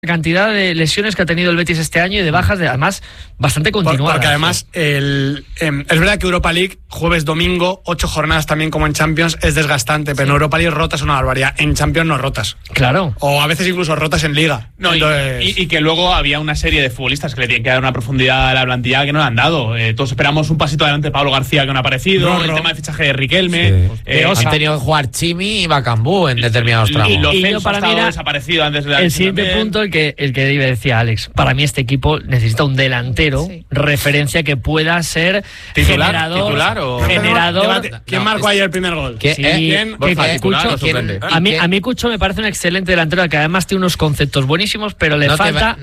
cantidad de lesiones que ha tenido el Betis este año y de bajas, además, bastante continuadas. Porque además, es verdad que Europa League, jueves, domingo, 8 jornadas también como en Champions, es desgastante, pero en Europa League rotas una barbaridad. En Champions no rotas. Claro. O a veces incluso rotas en Liga. No, y que luego había una serie de futbolistas que le tienen que dar una profundidad a la plantilla que no le han dado. Todos esperamos un pasito adelante de Pablo García, que no ha aparecido, el tema de fichaje de Riquelme. Sí. Han tenido que jugar Chimi y Bacambú en determinados tramos. Y Lo Y Celso para ha estado mí desaparecido antes de la el siguiente punto, el que decía Alex, para mí este equipo necesita un delantero, referencia que pueda ser generador. ¿Quién marcó ayer el primer gol? A mí Cucho me parece un excelente delantero, que además tiene unos conceptos buenísimos, pero le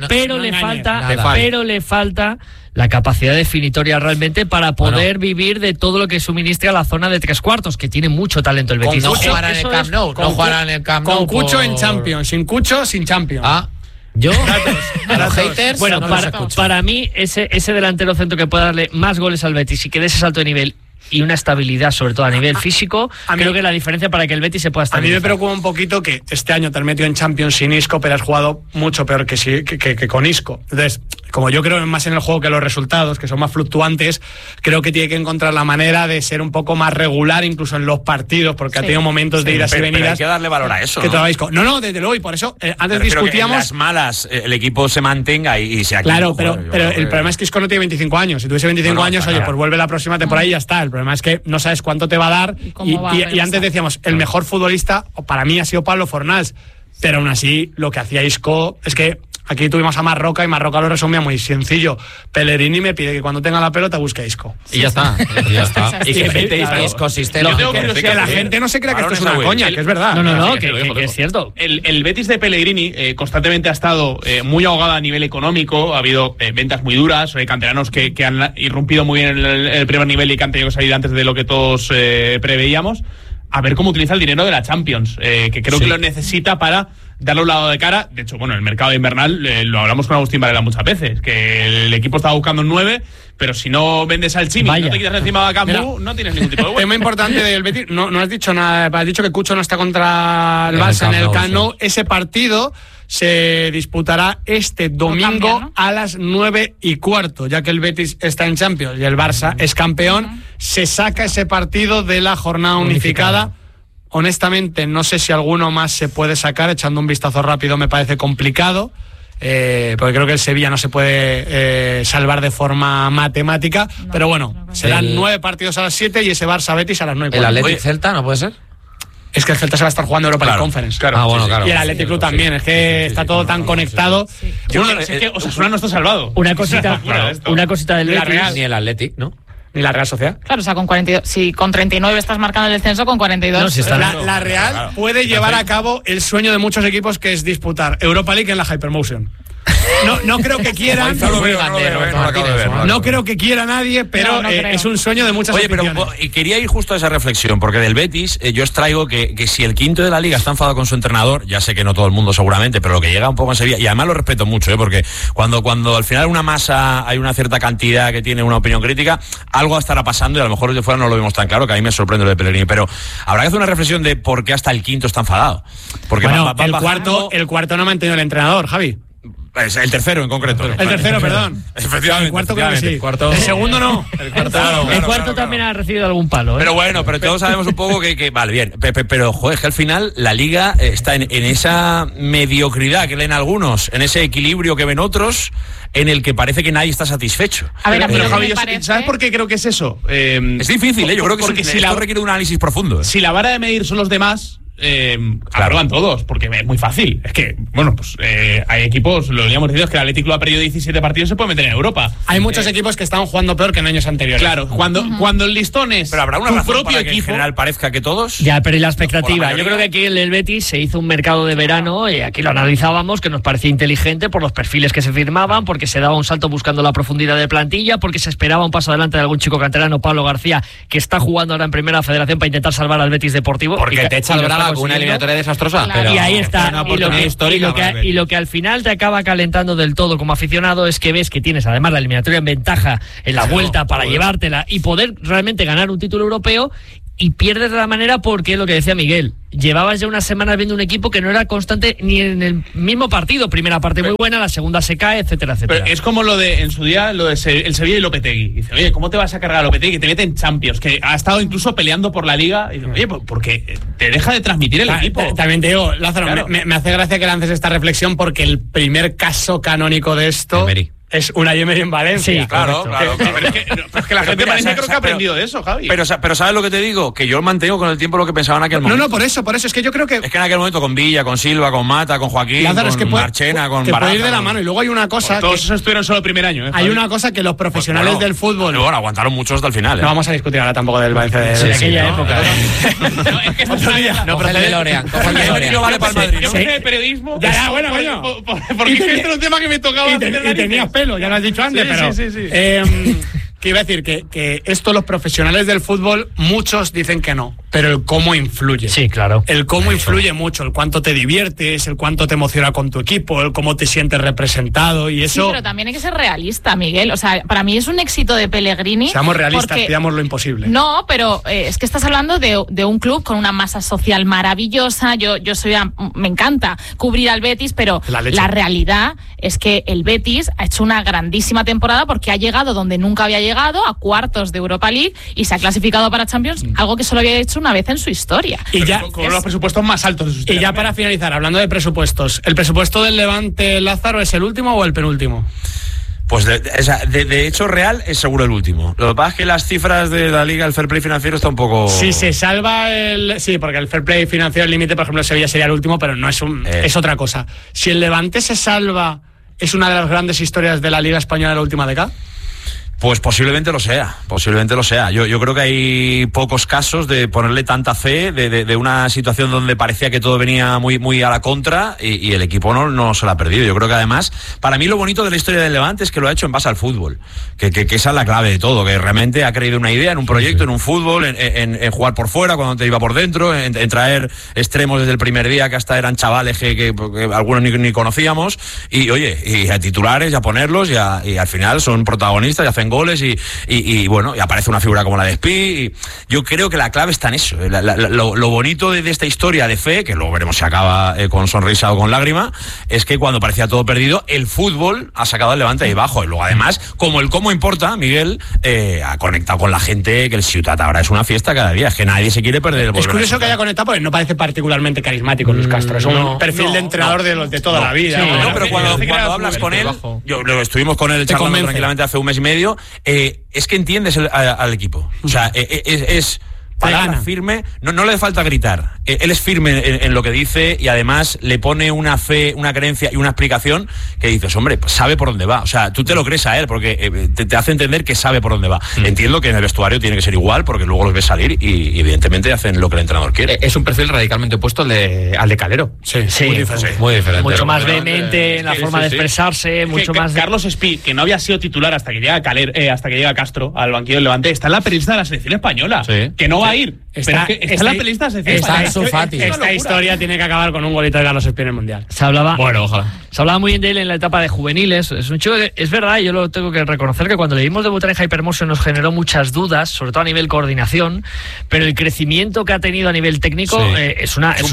falta la capacidad definitoria realmente para poder vivir de todo lo que suministra la zona de tres cuartos, que tiene mucho talento el Betis. No jugarán en el Camp Nou. No jugarán en el Camp Nou. Con Cucho en Champions, sin Cucho, sin Champions. Yo, a los haters, bueno, para mí, ese delantero centro que pueda darle más goles al Betis y que dé ese salto de nivel y una estabilidad, sobre todo a nivel físico, creo que la diferencia para que el Betis se pueda estar. A mí me preocupa un poquito que este año te has metido en Champions sin Isco, pero has jugado mucho peor que con Isco. Entonces, como yo creo más en el juego que los resultados, que son más fluctuantes, creo que tiene que encontrar la manera de ser un poco más regular, incluso en los partidos, porque ha tenido momentos de idas y venidas. Pero hay que darle valor a eso, ¿no? Desde luego, y por eso antes discutíamos. Que en las malas el equipo se mantenga y se active. Claro, pero el problema es que Isco no tiene 25 años. Si tuviese 25 años, pues vuelve la próxima temporada y ya está. El problema es que no sabes cuánto te va a dar. Y antes decíamos, el mejor futbolista para mí ha sido Pablo Fornals, pero aún así lo que hacía Isco es que aquí tuvimos a Marroca y Marroca lo resumía muy sencillo. Pellegrini me pide que cuando tenga la pelota busque a Isco. Y ya está. Y que mete Isco sistema. Que la gente no se crea que esto es una coña, que es verdad. No, que es cierto. El Betis de Pellegrini constantemente ha estado muy ahogado a nivel económico. Ha habido ventas muy duras, canteranos que han irrumpido muy bien en el primer nivel y que han tenido que salir antes de lo que todos preveíamos. A ver cómo utiliza el dinero de la Champions, que creo que lo necesita para darle un lado de cara. De hecho, el mercado invernal, lo hablamos con Agustín Varela muchas veces, que el equipo estaba buscando un 9, pero si no vendes al Chimi, no te quitas encima de Bacambú, no tienes ningún tipo de huevo. Tema importante del Betis, no has dicho nada, has dicho que Cucho no está contra el Barça en el Camp Nou. Ese partido se disputará este domingo a las 9:15, ya que el Betis está en Champions y el Barça es campeón. Se saca ese partido de la jornada unificada. Honestamente, no sé si alguno más se puede sacar. Echando un vistazo rápido me parece complicado, porque creo que el Sevilla no se puede salvar de forma matemática. Pero bueno, serán 9 partidos a las 7 y ese Barça-Betis a las 9:15. ¿El Athletic Celta no puede ser? Es que el Celta se va a estar jugando Europa League Conference. Claro. Y el Athletic Club también. Es que está todo tan conectado. Es que Osasuna no está salvado. Una cosita del Betis. Real. Ni el Athletic, ¿no? Ni la Real Sociedad. Claro, o sea, con 42. Si con 39 estás marcando el descenso, con 42. No, si está la Real puede llevar a cabo el sueño de muchos equipos, que es disputar Europa League en la Hypermotion. No creo que quieran. No creo que quiera nadie, pero es un sueño de muchas aficiones. Pero quería ir justo a esa reflexión, porque del Betis yo os traigo que si el quinto de la Liga está enfadado con su entrenador, ya sé que no todo el mundo seguramente, pero lo que llega un poco en Sevilla, y además lo respeto mucho, porque cuando al final una masa hay una cierta cantidad que tiene una opinión crítica, algo estará pasando y a lo mejor desde fuera no lo vemos tan claro, que a mí me sorprende lo de Pellegrini, pero habrá que hacer una reflexión de por qué hasta el quinto está enfadado. Porque el cuarto no ha mantenido el entrenador, Javi. El tercero en concreto. El tercero, perdón. Efectivamente. El cuarto creo que sí. El segundo no. El cuarto también ha recibido algún palo. Pero todos sabemos un poco que vale, bien. Pero, joder, que al final la Liga está en esa mediocridad que leen algunos, en ese equilibrio que ven otros, en el que parece que nadie está satisfecho. A ver, pero Javi, ¿sabes por qué creo que es eso? Es difícil, yo creo que porque esto requiere un análisis profundo. Si la vara de medir son los demás, claro, van todos, porque es muy fácil. Es que, hay equipos, lo veníamos diciendo, es que el Atlético ha perdido 17 partidos, se puede meter en Europa. Hay muchos equipos que están jugando peor que en años anteriores. Claro, cuando el listón es pero habrá una tu razón propio para que equipo, en general parezca que todos. Ya, pero y la expectativa. Yo creo que aquí el Betis se hizo un mercado de verano y aquí lo analizábamos, que nos parecía inteligente por los perfiles que se firmaban, porque se daba un salto buscando la profundidad de plantilla, porque se esperaba un paso adelante de algún chico canterano, Pablo García, que está jugando ahora en Primera Federación para intentar salvar al Betis Deportivo. Porque te echa el brava con una eliminatoria desastrosa. Claro. Y ahí está. Y lo que al final te acaba calentando del todo como aficionado es que ves que tienes además la eliminatoria en ventaja en la vuelta para llevártela y poder realmente ganar un título europeo. y pierdes de la manera porque, lo que decía Miguel, llevabas ya unas semanas viendo un equipo que no era constante ni en el mismo partido. Primera parte muy buena, la segunda se cae, etcétera, etcétera. Pero es como lo de, en su día, el Sevilla y Lopetegui. Dice, oye, ¿cómo te vas a cargar a Lopetegui? Que te mete en Champions, que ha estado incluso peleando por la Liga. Y dice, oye, porque te deja de transmitir el equipo. También te digo, Lázaro, claro. me hace gracia que lances esta reflexión porque el primer caso canónico de esto... Es una Emery en Valencia. Sí, claro. Pero es que la gente de Valencia creo que ha aprendido de eso, Javi. Pero ¿sabes lo que te digo? Que yo mantengo con el tiempo lo que pensaba en aquel momento. No, por eso. Es que yo creo que... Es que en aquel momento con Villa, con Silva, con Mata, con Joaquín, Lázaro, con Marchena, con Baraja... Que puede ir de la mano. Y luego hay una cosa... Todos esos estuvieron solo el primer año, ¿eh? Hay una cosa que los profesionales del fútbol... Bueno, aguantaron mucho hasta el final, ¿eh? No vamos a discutir ahora tampoco del Valencia de aquella época. No, es que otro día... No, pero el DeLorean. No vale para el Madrid. Yo sé de periodismo... Ya, bueno, coño. Porque este era un tema que me tocaba... Y tenías pelo, ya lo has dicho antes. Sí. Que iba a decir que esto los profesionales del fútbol, muchos dicen que no, pero el cómo influye. Sí, claro. El cómo influye mucho, el cuánto te diviertes, el cuánto te emociona con tu equipo, el cómo te sientes representado y eso... Sí, pero también hay que ser realista, Miguel. O sea, para mí es un éxito de Pellegrini. Seamos realistas, pidamos lo imposible. No, pero es que estás hablando de un club con una masa social maravillosa. Me encanta cubrir al Betis, pero la realidad es que el Betis ha hecho una grandísima temporada porque ha llegado donde nunca había llegado, a cuartos de Europa League, y se ha clasificado para Champions, algo que solo había hecho una vez en su historia. Y ya con los presupuestos más altos de su historia. Y ya para finalizar, hablando de presupuestos, ¿el presupuesto del Levante, Lázaro, es el último o el penúltimo? Pues de hecho real es seguro el último. Lo que pasa es que las cifras de la Liga, el fair play financiero está un poco... Si se salva sí, porque el fair play financiero, el límite, por ejemplo, Sevilla sería el último, pero no es es otra cosa. Si el Levante se salva, ¿es una de las grandes historias de la Liga Española de la última década? Pues posiblemente lo sea. Yo creo que hay pocos casos de ponerle tanta fe de una situación donde parecía que todo venía muy a la contra y el equipo no se la ha perdido. Yo creo que además, para mí lo bonito de la historia del Levante es que lo ha hecho en base al fútbol, que esa es la clave de todo, que realmente ha creído una idea en un proyecto, en un fútbol, en jugar por fuera cuando te iba por dentro, en traer extremos desde el primer día que hasta eran chavales que algunos ni conocíamos y a titulares y a ponerlos y al final son protagonistas y hacen goles y bueno, y aparece una figura como la de Spi. Yo creo que la clave está en eso. Lo bonito de esta historia de fe, que luego veremos si acaba con sonrisa o con lágrima, es que cuando parecía todo perdido, el fútbol ha sacado al Levante ahí abajo. Y luego además, como el cómo importa, Miguel ha conectado con la gente, que el Ciutat ahora es una fiesta cada día, es que nadie se quiere perder el Es curioso que haya conectado porque no parece particularmente carismático Luis Castro, es un perfil de entrenador de toda la vida. Sí, pero cuando hablas con él, lo estuvimos con él charlando tranquilamente hace un mes y medio, es que entiendes al equipo. O sea, es palabra firme, no le falta gritar. Él es firme en lo que dice y además le pone una fe, una creencia y una explicación que dices, hombre, pues sabe por dónde va. O sea, tú te lo crees a él porque te hace entender que sabe por dónde va. Entiendo que en el vestuario tiene que ser igual porque luego los ves salir y evidentemente hacen lo que el entrenador quiere. Es un perfil radicalmente opuesto al de Calero. Sí, muy diferente. Mucho más vehemente en la forma de expresarse, mucho más... Carlos Spi, que no había sido titular hasta que llega Castro al banquillo del Levante, está en la periodista de la selección española, que no va a ir. Está en la periodista de la selección española. Esta historia tiene que acabar con un golito de Carlos Spi en el Mundial. Se hablaba, ojalá. Se hablaba muy bien de él en la etapa de juveniles. Es un chico que, es verdad, yo lo tengo que reconocer, que cuando le vimos debutar en Hypermotion nos generó muchas dudas, sobre todo a nivel coordinación, pero el crecimiento que ha tenido a nivel técnico es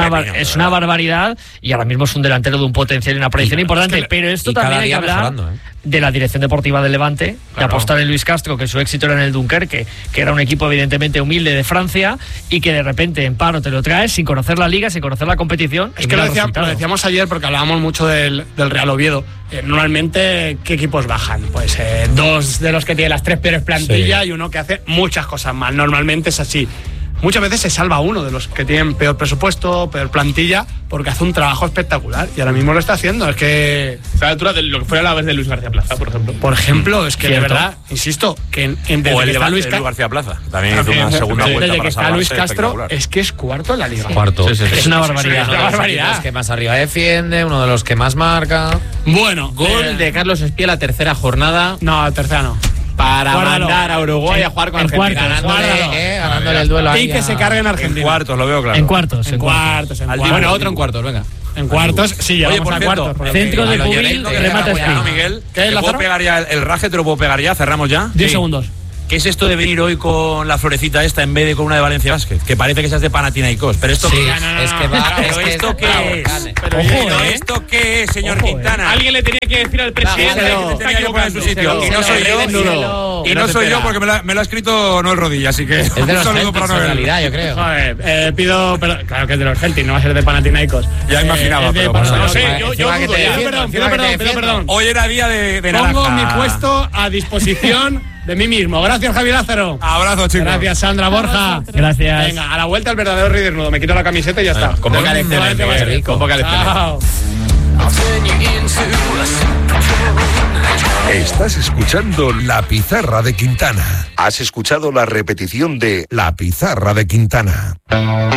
una barbaridad, y ahora mismo es un delantero de un potencial y una proyección importante. Pero esto también hay que hablar de la dirección deportiva del Levante, de apostar en Luis Castro, que su éxito era en el Dunkerque, que era un equipo evidentemente humilde de Francia, y que de repente en paro te lo traes sin conocer la liga, sin conocer la competición. Es que lo decíamos ayer porque hablábamos mucho del Real Oviedo. Normalmente, ¿qué equipos bajan? Pues dos de los que tienen las tres peores plantillas y uno que hace muchas cosas mal. Normalmente es así. Muchas veces se salva uno de los que tienen peor presupuesto, peor plantilla, porque hace un trabajo espectacular. Y ahora mismo lo está haciendo. Es que... Está a la altura de lo que fuera la vez de Luis García Plaza, por ejemplo. Por ejemplo, es que de verdad, insisto, que desde o el que está Luis García Plaza. También hizo una segunda vuelta desde para que está Luis Castro, es que es cuarto en la liga. Cuarto. Es una barbaridad. Es uno de los que más arriba defiende, uno de los que más marca. Bueno, Gol de Carlos Spi, la tercera jornada. No, tercera no. Para Guárdalo. Mandar a Uruguay a jugar con Argentina. Ganándole el duelo Y que se cargue en Argentina. En cuartos, lo veo claro. En cuartos. Bueno, otro en cuartos, venga. En cuartos, sí, ya Oye, vamos por a cierto, cuartos. Centro de Cubil, remata Spi. Miguel, ¿Qué, ¿te Lázaro? puedo pegar ya el raje? ¿Te lo puedo pegar ya? ¿Cerramos ya? 10 segundos. ¿qué es esto de venir hoy con la florecita esta en vez de con una de Valencia Basket? Que parece que seas de Panathinaikos. Pero esto qué es. Pero esto qué es. Pero esto qué es, señor Quintana. Alguien le tenía que decir al presidente que tenía que poner en su sitio. Y no soy yo. Y no soy yo porque me lo ha escrito Noel Rodilla, así que es de los Celtics, en realidad, yo creo. Joder, pido, pero claro que es de los Celtics, no va a ser de Panathinaikos. Ya imaginaba, pero no sé, yo perdón. Hoy era día de naranja. Pongo mi puesto a disposición de mí mismo. Gracias, Javi Lázaro. Abrazo, chicos. Gracias, Sandra Borja. Gracias. Venga, a la vuelta el verdadero rey desnudo. Me quito la camiseta y ya está. Convócale rico. Estás escuchando La Pizarra de Quintana. Has escuchado la repetición de La Pizarra de Quintana.